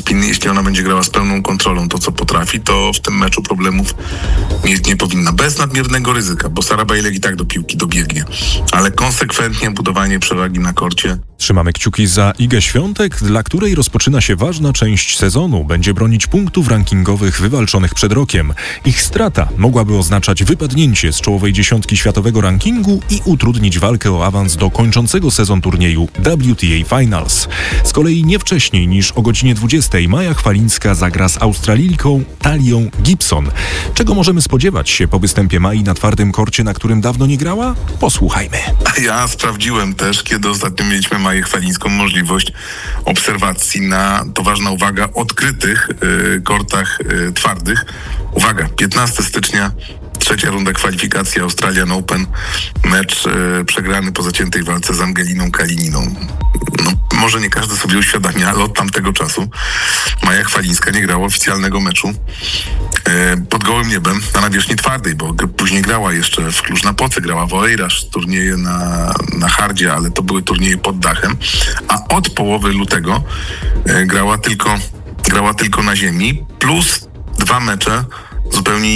jeśli ona będzie grała z pełną kontrolą to, co potrafi, to w tym meczu problemów mieć nie powinna. Bez nadmiernego ryzyka, bo Sara Bajlek i tak do piłki dobiegnie. Ale konsekwentnie budowanie przewagi na korcie. Trzymamy kciuki za Igę Świątek, dla której rozpoczyna się ważna część sezonu. Będzie bronić punktów rankingowych wywalczonych przed rokiem. Ich strata mogłaby oznaczać wypadnięcie z czołowej dziesiątki światowego rankingu i utrudnić walkę o awans do kończącego sezon turnieju WTA Finals. Z kolei nie wcześniej niż o godzinie 20 Maja Chwalińska zagra z Australijką Talią Gibson. Czego możemy spodziewać się po występie Mai na twardym korcie, na którym dawno nie grała? Posłuchajmy. Ja sprawdziłem też, kiedy ostatnio mieliśmy Maję Chwalińską możliwość obserwacji na, to ważna uwaga, odkrytych kortach twardych. Uwaga, 15 stycznia, trzecia runda kwalifikacji Australian Open, mecz przegrany po zaciętej walce z Angeliną Kalininą. No, może nie każdy sobie uświadamia, ale od tamtego czasu Maja Chwalińska nie grała oficjalnego meczu pod gołym niebem na nawierzchni twardej, bo później grała jeszcze w Cluj-Napoce, grała w Oeiras, turnieje na hardzie, ale to były turnieje pod dachem, a od połowy lutego grała tylko na ziemi, plus 2 mecze zupełnie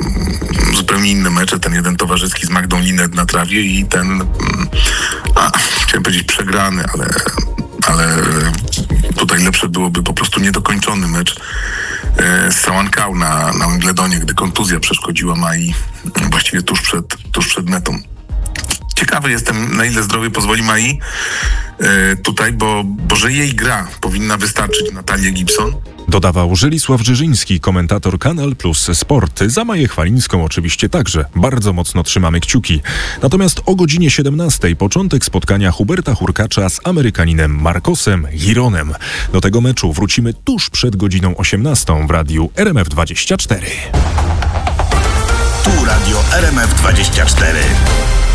inne mecze, ten jeden towarzyski z Magdą Linet na trawie i ten, chciałem powiedzieć przegrany, ale tutaj lepsze byłoby po prostu niedokończony mecz z Sałankał na Wimbledonie, gdy kontuzja przeszkodziła Mai właściwie tuż przed metą. Ciekawy jestem, na ile zdrowie pozwoli Mai tutaj, bo że jej gra powinna wystarczyć na Talię Gibson. Dodawał Żylisław Żyżyński, komentator Kanal Plus Sport. Za Maję Chwalińską oczywiście także bardzo mocno trzymamy kciuki. Natomiast o godzinie 17 początek spotkania Huberta Hurkacza z Amerykaninem Marcosem Gironem. Do tego meczu wrócimy tuż przed godziną 18 w radiu RMF24. Tu radio RMF24.